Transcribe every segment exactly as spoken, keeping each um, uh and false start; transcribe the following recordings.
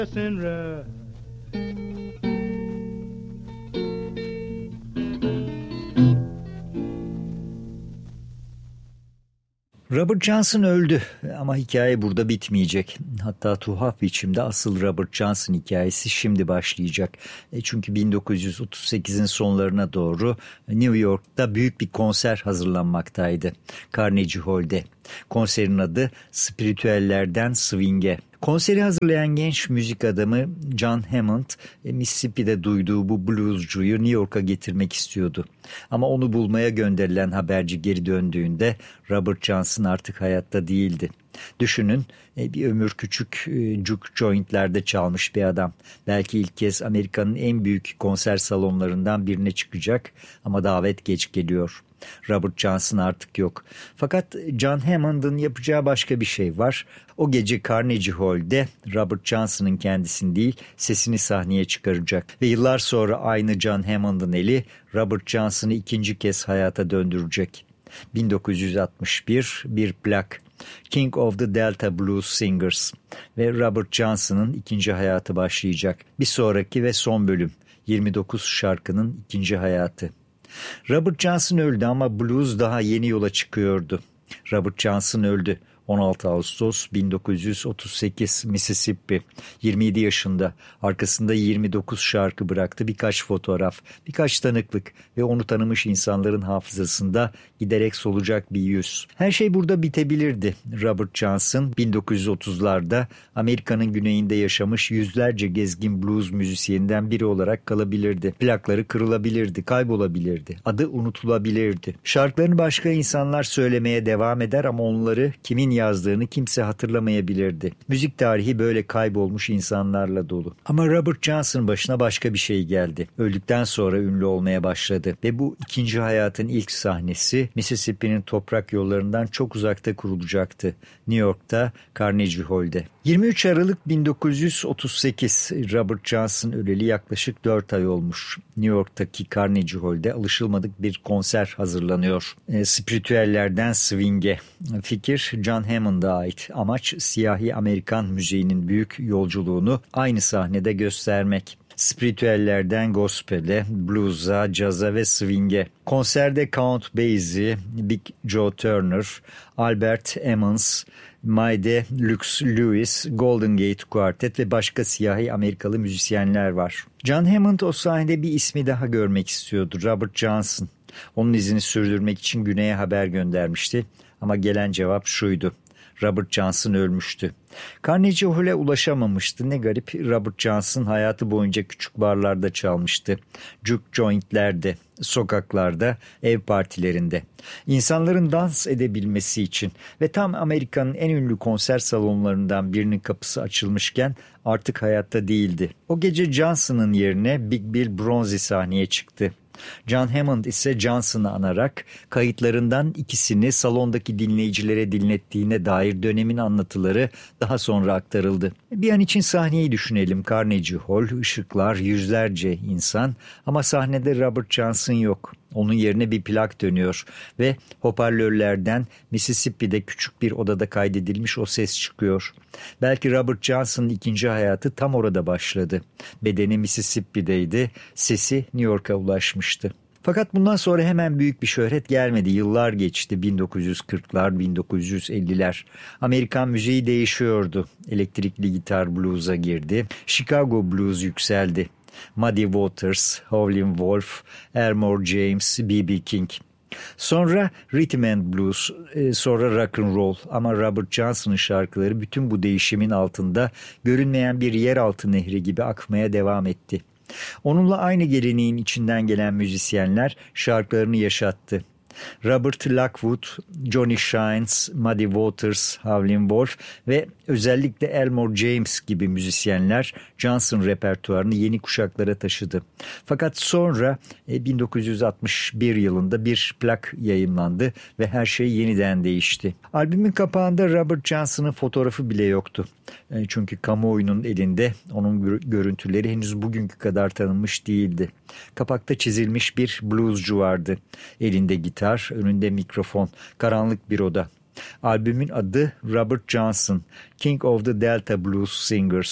Robert Johnson öldü ama hikaye burada bitmeyecek. Hatta tuhaf biçimde asıl Robert Johnson hikayesi şimdi başlayacak. E çünkü bin dokuz yüz otuz sekizin sonlarına doğru New York'ta büyük bir konser hazırlanmaktaydı. Carnegie Hall'de. Konserin adı Spiritüellerden Swing'e. Konseri hazırlayan genç müzik adamı John Hammond, Mississippi'de duyduğu bu bluescuyu New York'a getirmek istiyordu. Ama onu bulmaya gönderilen haberci geri döndüğünde Robert Johnson artık hayatta değildi. Düşünün, bir ömür küçük juke jointlerde çalmış bir adam. Belki ilk kez Amerika'nın en büyük konser salonlarından birine çıkacak ama davet geç geliyor. Robert Johnson artık yok. Fakat John Hammond'ın yapacağı başka bir şey var. O gece Carnegie Hall'de Robert Johnson'ın kendisini değil, sesini sahneye çıkaracak. Ve yıllar sonra aynı John Hammond'ın eli Robert Johnson'ı ikinci kez hayata döndürecek. bin dokuz yüz altmış bir bir plak. King of the Delta Blues Singers ve Robert Johnson'ın ikinci hayatı başlayacak. Bir sonraki ve son bölüm, yirmi dokuz şarkının ikinci hayatı. Robert Johnson öldü ama blues daha yeni yola çıkıyordu. Robert Johnson öldü. on altı Ağustos bin dokuz yüz otuz sekiz, Mississippi. yirmi yedi yaşında. Arkasında yirmi dokuz şarkı bıraktı, birkaç fotoğraf, birkaç tanıklık ve onu tanımış insanların hafızasında giderek solacak bir yüz. Her şey burada bitebilirdi. Robert Johnson bin dokuz yüz otuzlarda Amerika'nın güneyinde yaşamış yüzlerce gezgin blues müzisyeninden biri olarak kalabilirdi. Plakları kırılabilirdi, kaybolabilirdi. Adı unutulabilirdi. Şarkılarını başka insanlar söylemeye devam eder ama onları kimin yazdığını kimse hatırlamayabilirdi. Müzik tarihi böyle kaybolmuş insanlarla dolu. Ama Robert Johnson başına başka bir şey geldi. Öldükten sonra ünlü olmaya başladı ve bu ikinci hayatın ilk sahnesi Mississippi'nin toprak yollarından çok uzakta kurulacaktı. New York'ta Carnegie Hall'de. yirmi üç Aralık bin dokuz yüz otuz sekiz, Robert Johnson öleli yaklaşık dört ay olmuş. New York'taki Carnegie Hall'de alışılmadık bir konser hazırlanıyor. E, Spiritüellerden Swing'e. Fikir John Hammond'a ait. Amaç siyahi Amerikan müziğinin büyük yolculuğunu aynı sahnede göstermek. Spiritüellerden gospel'e, blues'a, caz'a ve swing'e. Konserde Count Basie, Big Joe Turner, Albert Emmons, Mayde Lux Lewis, Golden Gate Quartet ve başka siyahi Amerikalı müzisyenler var. John Hammond o sahnede bir ismi daha görmek istiyordu. Robert Johnson. Onun izini sürdürmek için güneye haber göndermişti. Ama gelen cevap şuydu: Robert Johnson ölmüştü. Carnegie Hall'e ulaşamamıştı. Ne garip, Robert Johnson hayatı boyunca küçük barlarda çalmıştı. Juke jointlerde, sokaklarda, ev partilerinde. İnsanların dans edebilmesi için ve tam Amerika'nın en ünlü konser salonlarından birinin kapısı açılmışken artık hayatta değildi. O gece Johnson'ın yerine Big Bill Bronzy sahneye çıktı. John Hammond ise Johnson'ı anarak kayıtlarından ikisini salondaki dinleyicilere dinlettiğine dair dönemin anlatıları daha sonra aktarıldı. Bir an için sahneyi düşünelim. Carnegie Hall, ışıklar, yüzlerce insan ama sahnede Robert Johnson yok. Onun yerine bir plak dönüyor ve hoparlörlerden Mississippi'de küçük bir odada kaydedilmiş o ses çıkıyor. Belki Robert Johnson'ın ikinci hayatı tam orada başladı. Bedeni Mississippi'deydi, sesi New York'a ulaşmıştı. Fakat bundan sonra hemen büyük bir şöhret gelmedi. Yıllar geçti. bin dokuz yüz kırklar, bin dokuz yüz elliler. Amerikan müziği değişiyordu. Elektrikli gitar blues'a girdi. Chicago blues yükseldi. Muddy Waters, Howlin' Wolf, Elmore James, B B King. Sonra Rhythm and Blues, sonra Rock and Roll. Ama Robert Johnson'ın şarkıları bütün bu değişimin altında görünmeyen bir yeraltı nehri gibi akmaya devam etti. Onunla aynı geleneğin içinden gelen müzisyenler şarkılarını yaşattı. Robert Lockwood, Johnny Shines, Muddy Waters, Howlin' Wolf ve özellikle Elmore James gibi müzisyenler Johnson repertuarını yeni kuşaklara taşıdı. Fakat sonra bin dokuz yüz altmış bir yılında bir plak yayımlandı ve her şey yeniden değişti. Albümün kapağında Robert Johnson'ın fotoğrafı bile yoktu. Çünkü kamuoyunun elinde onun görüntüleri henüz bugünkü kadar tanınmış değildi. Kapakta çizilmiş bir bluescu vardı. Elinde gitar, önünde mikrofon, karanlık bir oda. Albümün adı Robert Johnson, King of the Delta Blues Singers.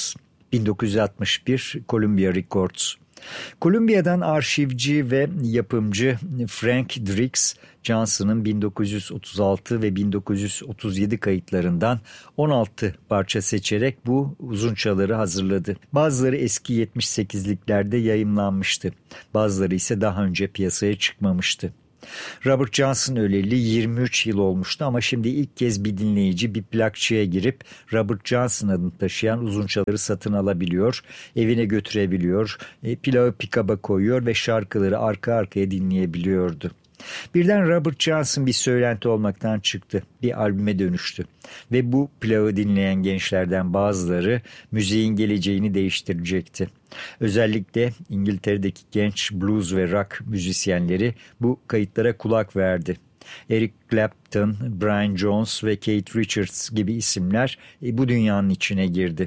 bin dokuz yüz altmış bir Columbia Records. Columbia'dan arşivci ve yapımcı Frank Drix, Johnson'ın bin dokuz yüz otuz altı ve bin dokuz yüz otuz yedi kayıtlarından on altı parça seçerek bu uzunçaları hazırladı. Bazıları eski yetmiş sekizliklerde yayımlanmıştı. Bazıları ise daha önce piyasaya çıkmamıştı. Robert Johnson öleli yirmi üç yıl olmuştu ama şimdi ilk kez bir dinleyici bir plakçıya girip Robert Johnson adını taşıyan uzunçaları satın alabiliyor, evine götürebiliyor, e, plağı pikaba koyuyor ve şarkıları arka arkaya dinleyebiliyordu. Birden Robert Johnson bir söylenti olmaktan çıktı, bir albüme dönüştü ve bu plağı dinleyen gençlerden bazıları müziğin geleceğini değiştirecekti. Özellikle İngiltere'deki genç blues ve rock müzisyenleri bu kayıtlara kulak verdi. Eric Clapton, Brian Jones ve Keith Richards gibi isimler bu dünyanın içine girdi.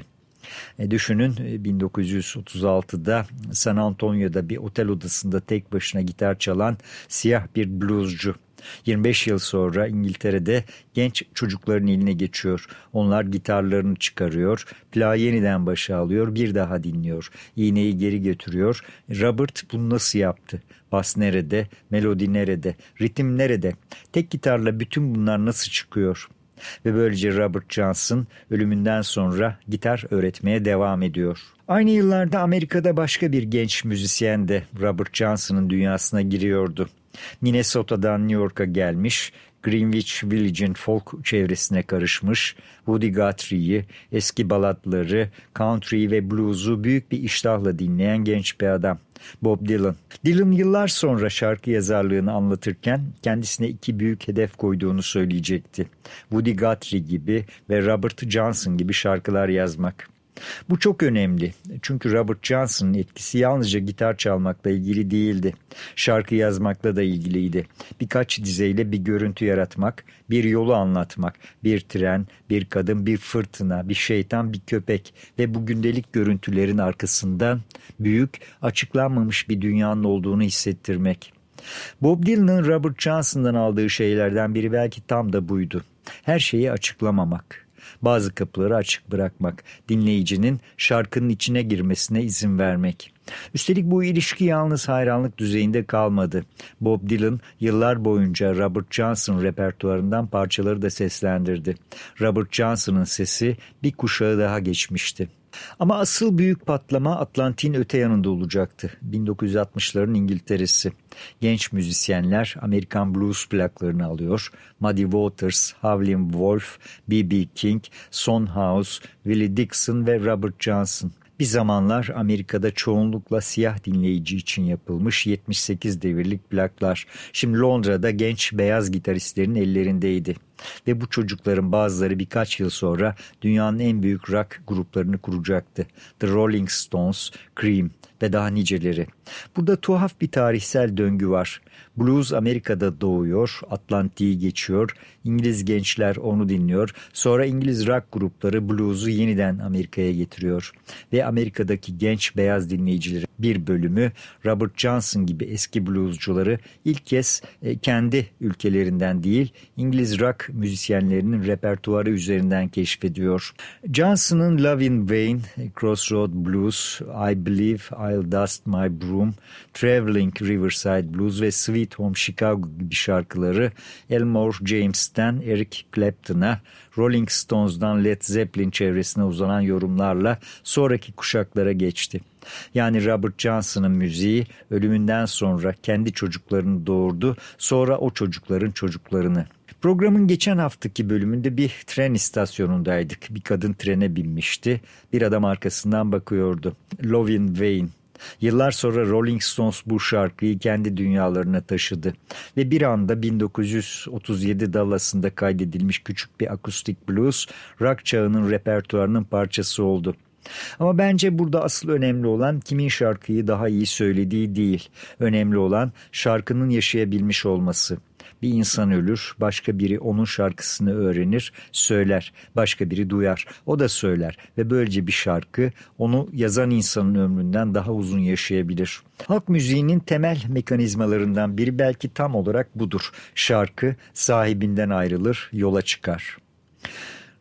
E düşünün bin dokuz yüz otuz altıda San Antonio'da bir otel odasında tek başına gitar çalan siyah bir bluescu. yirmi beş yıl sonra İngiltere'de genç çocukların eline geçiyor. Onlar gitarlarını çıkarıyor, plağı yeniden başa alıyor, bir daha dinliyor. İğneyi geri götürüyor. Robert bunu nasıl yaptı? Bas nerede? Melodi nerede? Ritim nerede? Tek gitarla bütün bunlar nasıl çıkıyor? Ve böylece Robert Johnson ölümünden sonra gitar öğretmeye devam ediyor. Aynı yıllarda Amerika'da başka bir genç müzisyen de Robert Johnson'ın dünyasına giriyordu. Minnesota'dan New York'a gelmiş, Greenwich Village'in folk çevresine karışmış, Woody Guthrie'yi, eski balatları, country ve blues'u büyük bir iştahla dinleyen genç bir adam. Bob Dylan. Dylan yıllar sonra şarkı yazarlığını anlatırken kendisine iki büyük hedef koyduğunu söyleyecekti. Woody Guthrie gibi ve Robert Johnson gibi şarkılar yazmak. Bu çok önemli çünkü Robert Johnson'ın etkisi yalnızca gitar çalmakla ilgili değildi. Şarkı yazmakla da ilgiliydi. Birkaç dizeyle bir görüntü yaratmak, bir yolu anlatmak, bir tren, bir kadın, bir fırtına, bir şeytan, bir köpek ve bu gündelik görüntülerin arkasından büyük, açıklanmamış bir dünyanın olduğunu hissettirmek. Bob Dylan'ın Robert Johnson'dan aldığı şeylerden biri belki tam da buydu. Her şeyi açıklamamak. Bazı kapıları açık bırakmak, dinleyicinin şarkının içine girmesine izin vermek. Üstelik bu ilişki yalnız hayranlık düzeyinde kalmadı. Bob Dylan yıllar boyunca Robert Johnson repertuarından parçaları da seslendirdi. Robert Johnson'ın sesi bir kuşağı daha geçmişti. Ama asıl büyük patlama Atlantik'in öte yanında olacaktı. bin dokuz yüz altmışların İngiltere'si. Genç müzisyenler Amerikan blues plaklarını alıyor. Muddy Waters, Howlin' Wolf, B B King, Son House, Willie Dixon ve Robert Johnson. Bir zamanlar Amerika'da çoğunlukla siyah dinleyici için yapılmış yetmiş sekiz devirlik plaklar. Şimdi Londra'da genç beyaz gitaristlerin ellerindeydi. Ve bu çocukların bazıları birkaç yıl sonra dünyanın en büyük rock gruplarını kuracaktı. The Rolling Stones, Cream ve daha niceleri. Burada tuhaf bir tarihsel döngü var. Blues Amerika'da doğuyor, Atlantik'i geçiyor, İngiliz gençler onu dinliyor. Sonra İngiliz rock grupları blues'u yeniden Amerika'ya getiriyor. Ve Amerika'daki genç beyaz dinleyicileri bir bölümü Robert Johnson gibi eski bluescuları ilk kez kendi ülkelerinden değil İngiliz rock müzisyenlerinin repertuarı üzerinden keşfediyor. Johnson'ın Love in Vain, Crossroad Blues, I Believe I'll Dust My Broom, Traveling Riverside Blues ve Sweet Home Chicago gibi şarkıları Elmore James'ten Eric Clapton'a, Rolling Stones'dan Led Zeppelin çevresine uzanan yorumlarla sonraki kuşaklara geçti. Yani Robert Johnson'ın müziği ölümünden sonra kendi çocuklarını doğurdu, sonra o çocukların çocuklarını. Programın geçen haftaki bölümünde bir tren istasyonundaydık. Bir kadın trene binmişti. Bir adam arkasından bakıyordu. Love in Vain. Yıllar sonra Rolling Stones bu şarkıyı kendi dünyalarına taşıdı. Ve bir anda bin dokuz yüz otuz yedi Dallas'ında kaydedilmiş küçük bir akustik blues, rock çağının repertuarının parçası oldu. Ama bence burada asıl önemli olan kimin şarkıyı daha iyi söylediği değil. Önemli olan şarkının yaşayabilmiş olması. Bir insan ölür, başka biri onun şarkısını öğrenir, söyler, başka biri duyar, o da söyler ve böylece bir şarkı onu yazan insanın ömründen daha uzun yaşayabilir. Halk müziğinin temel mekanizmalarından biri belki tam olarak budur. Şarkı sahibinden ayrılır, yola çıkar.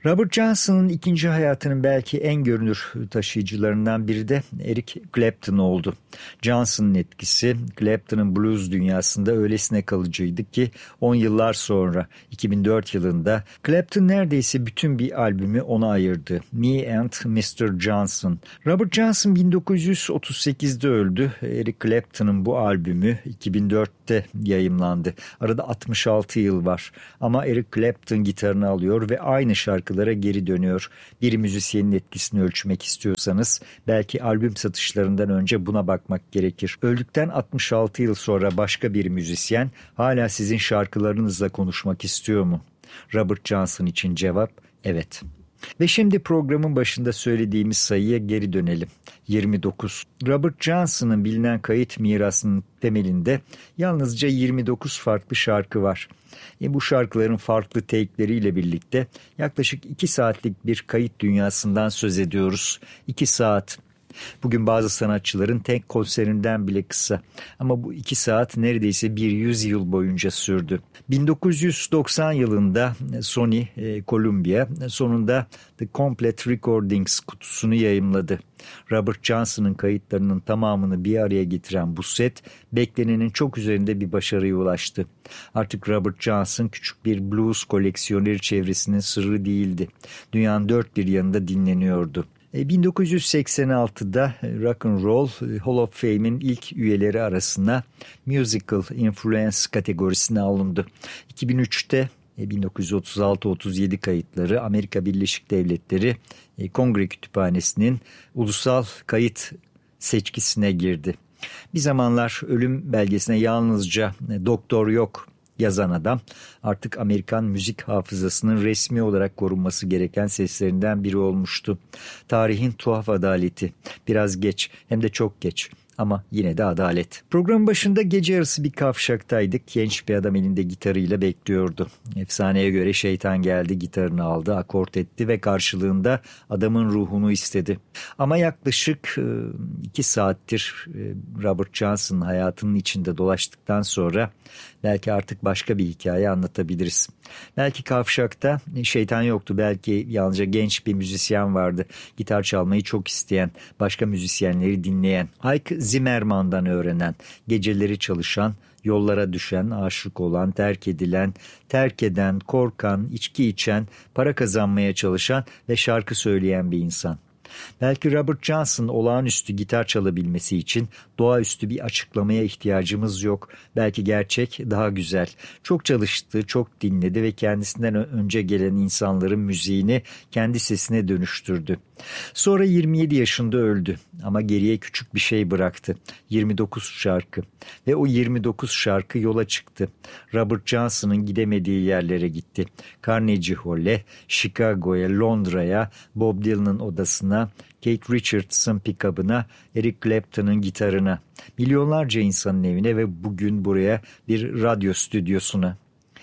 Robert Johnson'ın ikinci hayatının belki en görünür taşıyıcılarından biri de Eric Clapton oldu. Johnson'ın etkisi Clapton'ın blues dünyasında öylesine kalıcıydı ki on yıllar sonra iki bin dört yılında Clapton neredeyse bütün bir albümü ona ayırdı. Me and mister Johnson. Robert Johnson bin dokuz yüz otuz sekizde öldü. Eric Clapton'ın bu albümü iki bin dörtte yayımlandı. Arada altmış altı yıl var ama Eric Clapton gitarını alıyor ve aynı şarkılara geri dönüyor. Bir müzisyenin etkisini ölçmek istiyorsanız belki albüm satışlarından önce buna bakmak gerekir. Öldükten altmış altı yıl sonra başka bir müzisyen hala sizin şarkılarınızla konuşmak istiyor mu? Robert Johnson için cevap evet. Ve şimdi programın başında söylediğimiz sayıya geri dönelim. yirmi dokuz. Robert Johnson'ın bilinen kayıt mirasının temelinde yalnızca yirmi dokuz farklı şarkı var. E bu şarkıların farklı take'leriyle birlikte yaklaşık iki saatlik bir kayıt dünyasından söz ediyoruz. iki saat. Bugün bazı sanatçıların tek konserinden bile kısa. Ama bu iki saat neredeyse bir yüzyıl boyunca sürdü. bin dokuz yüz doksan yılında Sony Columbia sonunda The Complete Recordings kutusunu yayımladı. Robert Johnson'ın kayıtlarının tamamını bir araya getiren bu set beklenenin çok üzerinde bir başarıya ulaştı. Artık Robert Johnson küçük bir blues koleksiyoneri çevresinin sırrı değildi. Dünyanın dört bir yanında dinleniyordu. bin dokuz yüz seksen altıda Rock and Roll Hall of Fame'in ilk üyeleri arasına Musical Influence kategorisine alındı. iki bin üçte bin dokuz yüz otuz altı otuz yedi kayıtları Amerika Birleşik Devletleri Kongre Kütüphanesi'nin ulusal kayıt seçkisine girdi. Bir zamanlar ölüm belgesine yalnızca doktor yok yazan adam artık Amerikan müzik hafızasının resmi olarak korunması gereken seslerinden biri olmuştu. Tarihin tuhaf adaleti. Biraz geç, hem de çok geç. Ama yine de adalet. Programın başında gece yarısı bir kavşaktaydık. Genç bir adam elinde gitarıyla bekliyordu. Efsaneye göre şeytan geldi, gitarını aldı, akort etti ve karşılığında adamın ruhunu istedi. Ama yaklaşık iki saattir Robert Johnson'ın hayatının içinde dolaştıktan sonra belki artık başka bir hikaye anlatabiliriz. Belki kavşakta şeytan yoktu. Belki yalnızca genç bir müzisyen vardı. Gitar çalmayı çok isteyen, başka müzisyenleri dinleyen. Ike Zimmerman'dan öğrenen, geceleri çalışan, yollara düşen, aşık olan, terk edilen, terk eden, korkan, içki içen, para kazanmaya çalışan ve şarkı söyleyen bir insan. Belki Robert Johnson olağanüstü gitar çalabilmesi için doğaüstü bir açıklamaya ihtiyacımız yok. Belki gerçek daha güzel. Çok çalıştı, çok dinledi ve kendisinden önce gelen insanların müziğini kendi sesine dönüştürdü. Sonra yirmi yedi yaşında öldü ama geriye küçük bir şey bıraktı. yirmi dokuz şarkı ve o yirmi dokuz şarkı yola çıktı. Robert Johnson'ın gidemediği yerlere gitti. Carnegie Hall'e, Chicago'ya, Londra'ya, Bob Dylan'ın odasına, Keith Richards'ın pick-up'ına, Eric Clapton'ın gitarına, milyonlarca insanın evine ve bugün buraya bir radyo stüdyosuna.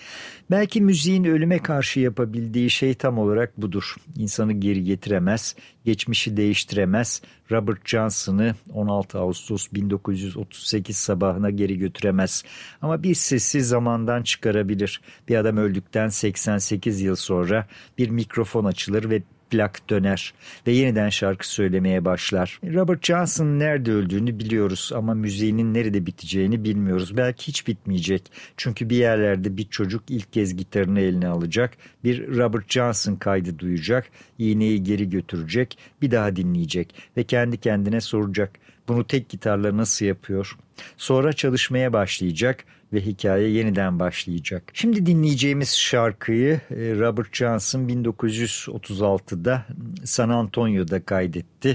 Belki müziğin ölüme karşı yapabildiği şey tam olarak budur. İnsanı geri getiremez, geçmişi değiştiremez, Robert Johnson'ı on altı Ağustos bin dokuz yüz otuz sekiz sabahına geri götüremez. Ama bir sesi zamandan çıkarabilir. Bir adam öldükten seksen sekiz yıl sonra bir mikrofon açılır ve plak döner ve yeniden şarkı söylemeye başlar. Robert Johnson'ın nerede öldüğünü biliyoruz ama müziğinin nerede biteceğini bilmiyoruz. Belki hiç bitmeyecek. Çünkü bir yerlerde bir çocuk ilk kez gitarını eline alacak, bir Robert Johnson kaydı duyacak, iğneyi geri götürecek, bir daha dinleyecek ve kendi kendine soracak. Bunu tek gitarla nasıl yapıyor? Sonra çalışmaya başlayacak ve hikaye yeniden başlayacak. Şimdi dinleyeceğimiz şarkıyı Robert Johnson bin dokuz yüz otuz altıda San Antonio'da kaydetti.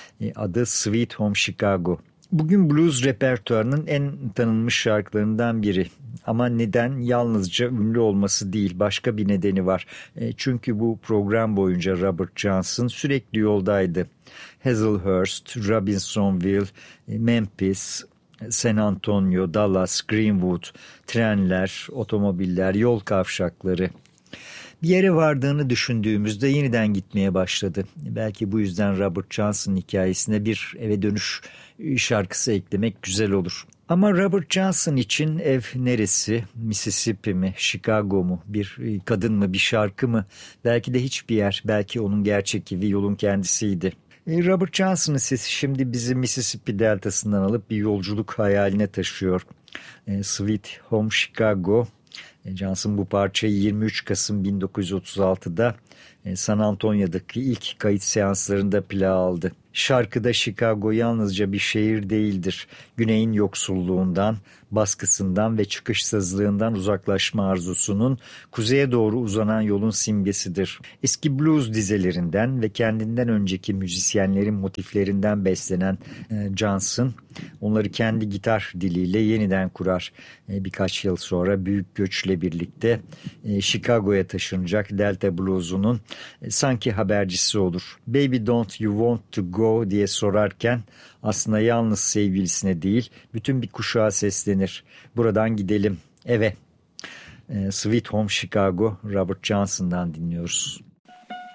Adı Sweet Home Chicago. Bugün blues repertuarının en tanınmış şarkılarından biri. Ama neden yalnızca ünlü olması değil, başka bir nedeni var. Çünkü bu program boyunca Robert Johnson sürekli yoldaydı. Hazlehurst, Robinsonville, Memphis, San Antonio, Dallas, Greenwood, trenler, otomobiller, yol kavşakları. Bir yere vardığını düşündüğümüzde yeniden gitmeye başladı. Belki bu yüzden Robert Johnson hikayesine bir eve dönüş şarkısı eklemek güzel olur. Ama Robert Johnson için ev neresi? Mississippi mi? Chicago mu? Bir kadın mı? Bir şarkı mı? Belki de hiçbir yer. Belki onun gerçek evi yolun kendisiydi. Robert Johnson'ın sesi şimdi bizi Mississippi deltasından alıp bir yolculuk hayaline taşıyor. Sweet Home Chicago. Johnson bu parçayı yirmi üç Kasım bin dokuz yüz otuz altıda San Antonio'daki ilk kayıt seanslarında plağa aldı. Şarkıda Chicago yalnızca bir şehir değildir. Güney'in yoksulluğundan, baskısından ve çıkışsızlığından uzaklaşma arzusunun kuzeye doğru uzanan yolun simgesidir. Eski blues dizelerinden ve kendinden önceki müzisyenlerin motiflerinden beslenen Johnson, onları kendi gitar diliyle yeniden kurar. Birkaç yıl sonra büyük göçle birlikte Chicago'ya taşınacak Delta Blues'unun sanki habercisi olur. Baby don't you want to go diye sorarken aslında yalnız sevgilisine değil bütün bir kuşağa seslenir. Buradan gidelim eve. Sweet Home Chicago Robert Johnson'dan dinliyoruz.